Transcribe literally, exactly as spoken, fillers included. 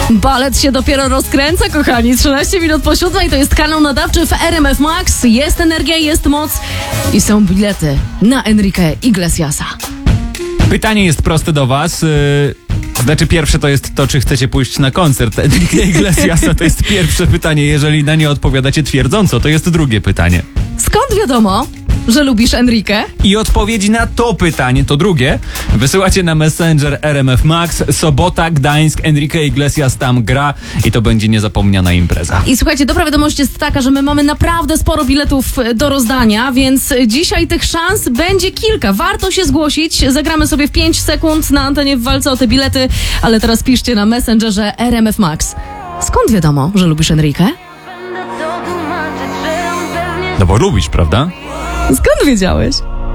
Balet się dopiero rozkręca, kochani. trzynaście minut po siódmej, to jest kanał nadawczy w R M F Max. Jest energia, jest moc i są bilety na Enrique Iglesiasa. Pytanie jest proste do was. Yy, znaczy pierwsze to jest to, czy chcecie pójść na koncert Enrique Iglesiasa. To jest pierwsze pytanie. Jeżeli na nie odpowiadacie twierdząco, to jest drugie pytanie. Skąd wiadomo, że lubisz Enrique? I odpowiedzi na to pytanie, to drugie, wysyłacie na Messenger R M F Max. Sobota, Gdańsk, Enrique Iglesias tam gra i to będzie niezapomniana impreza. I słuchajcie, dobra wiadomość jest taka, że my mamy naprawdę sporo biletów do rozdania, więc dzisiaj tych szans będzie kilka. Warto się zgłosić. Zagramy sobie w pięć sekund na antenie w walce o te bilety, ale teraz piszcie na Messengerze R M F Max. Skąd wiadomo, że lubisz Enrique? No bo lubisz, prawda? Skąd wiedziałeś?